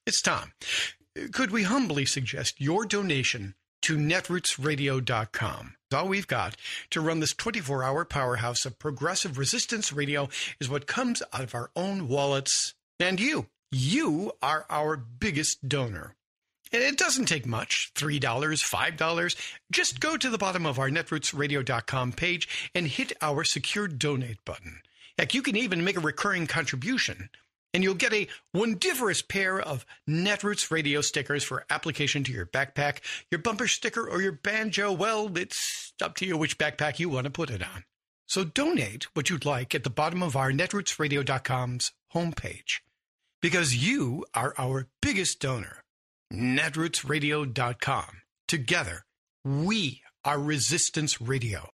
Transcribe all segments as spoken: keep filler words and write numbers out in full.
It's Tom. Could we humbly suggest your donation to netroots radio dot com? All we've got to run this twenty-four hour powerhouse of progressive resistance radio is what comes out of our own wallets. And you, you are our biggest donor. And it doesn't take much, three dollars, five dollars. Just go to the bottom of our netroots radio dot com page and hit our secure donate button. Heck, you can even make a recurring contribution, and you'll get a wondiferous pair of Netroots radio stickers for application to your backpack, your bumper sticker, or your banjo. Well, it's up to you which backpack you want to put it on. So donate what you'd like at the bottom of our netroots radio dot com's homepage, because you are our biggest donor. netroots radio dot com. Together, we are Resistance Radio.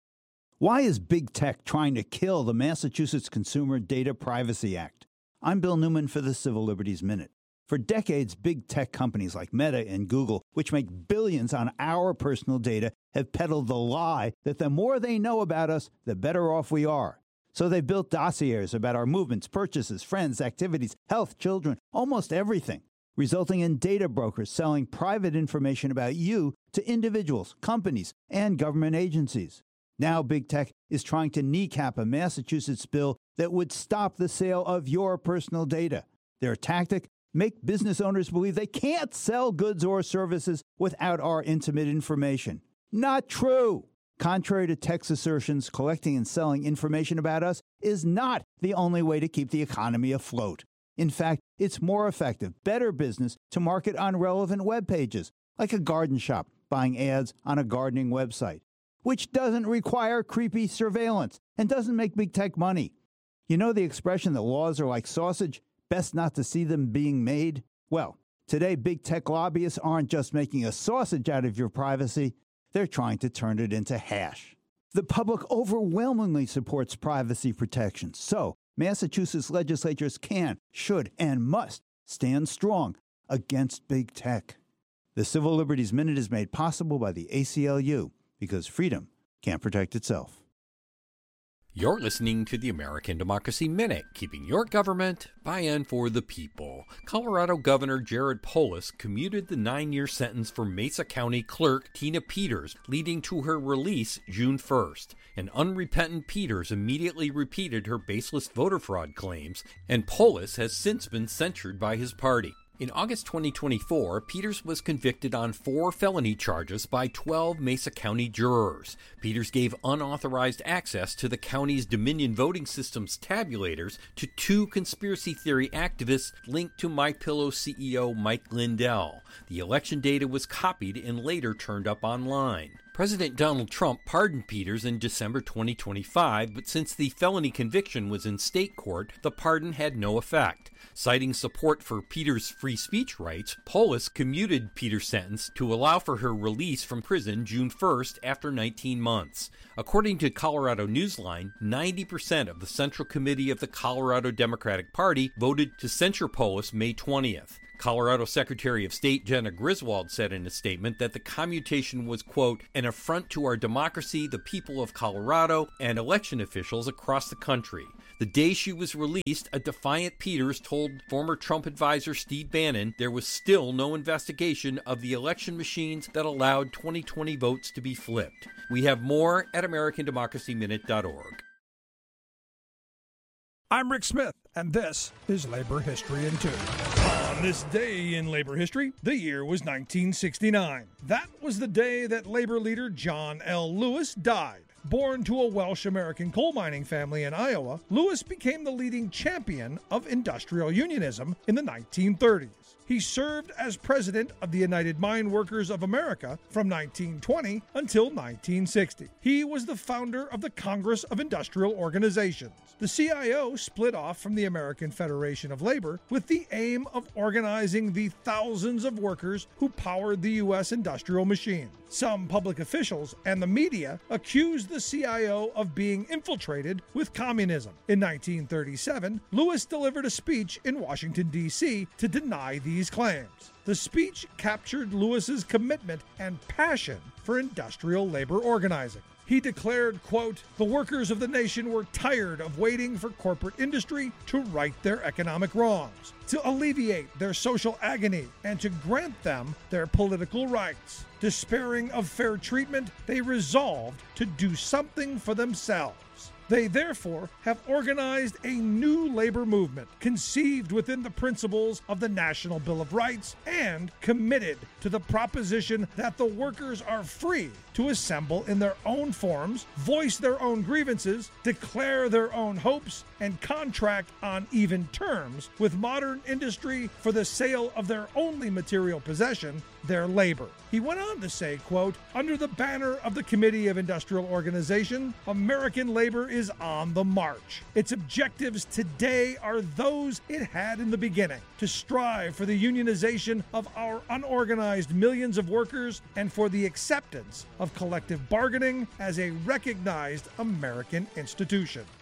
Why is big tech trying to kill the Massachusetts Consumer Data Privacy Act? I'm Bill Newman for the Civil Liberties Minute. For decades, big tech companies like Meta and Google, which make billions on our personal data, have peddled the lie that the more they know about us, the better off we are. So they've built dossiers about our movements, purchases, friends, activities, health, children, almost everything, resulting in data brokers selling private information about you to individuals, companies, and government agencies. Now big tech is trying to kneecap a Massachusetts bill that would stop the sale of your personal data. Their tactic? Make business owners believe they can't sell goods or services without our intimate information. Not true! Contrary to tech's assertions, collecting and selling information about us is not the only way to keep the economy afloat. In fact, it's more effective, better business to market on relevant web pages, like a garden shop buying ads on a gardening website, which doesn't require creepy surveillance and doesn't make big tech money. You know the expression that laws are like sausage, best not to see them being made? Well, today big tech lobbyists aren't just making a sausage out of your privacy, they're trying to turn it into hash. The public overwhelmingly supports privacy protection, so Massachusetts legislatures can, should, and must stand strong against big tech. The Civil Liberties Minute is made possible by the A C L U, because freedom can't protect itself. You're listening to the American Democracy Minute, keeping your government by and for the people. Colorado Governor Jared Polis commuted the nine-year sentence for Mesa County Clerk Tina Peters, leading to her release June first. An unrepentant Peters immediately repeated her baseless voter fraud claims, and Polis has since been censured by his party. In August twenty twenty-four, Peters was convicted on four felony charges by twelve Mesa County jurors. Peters gave unauthorized access to the county's Dominion voting system's tabulators to two conspiracy theory activists linked to MyPillow C E O Mike Lindell. The election data was copied and later turned up online. President Donald Trump pardoned Peters in December twenty twenty-five, but since the felony conviction was in state court, the pardon had no effect. Citing support for Peters' free speech rights, Polis commuted Peters' sentence to allow for her release from prison June first after nineteen months. According to Colorado Newsline, ninety percent of the Central Committee of the Colorado Democratic Party voted to censure Polis May twentieth. Colorado Secretary of State Jena Griswold said in a statement that the commutation was, quote, an affront to our democracy, the people of Colorado, and election officials across the country. The day she was released, a defiant Peters told former Trump advisor Steve Bannon there was still no investigation of the election machines that allowed twenty twenty votes to be flipped. We have more at american democracy minute dot org. I'm Rick Smith, and this is Labor History in Two. On this day in labor history, the year was nineteen sixty-nine. That was the day that labor leader John L. Lewis died. Born to a Welsh-American coal mining family in Iowa, Lewis became the leading champion of industrial unionism in the nineteen thirties. He served as president of the United Mine Workers of America from nineteen twenty until nineteen sixty. He was the founder of the Congress of Industrial Organizations. The C I O split off from the American Federation of Labor with the aim of organizing the thousands of workers who powered the U S industrial machine. Some public officials and the media accused the C I O of being infiltrated with communism. In nineteen thirty-seven, Lewis delivered a speech in Washington, D C to deny these claims. The speech captured Lewis's commitment and passion for industrial labor organizing. He declared, quote, "The workers of the nation were tired of waiting for corporate industry to right their economic wrongs, to alleviate their social agony, and to grant them their political rights. Despairing of fair treatment, they resolved to do something for themselves. They therefore have organized a new labor movement conceived within the principles of the National Bill of Rights and committed to the proposition that the workers are free to assemble in their own forms, voice their own grievances, declare their own hopes, and contract on even terms with modern industry for the sale of their only material possession, their labor." He went on to say, quote, "Under the banner of the Committee of Industrial Organization, American labor is on the march. Its objectives today are those it had in the beginning, to strive for the unionization of our unorganized millions of workers and for the acceptance of collective bargaining as a recognized American institution."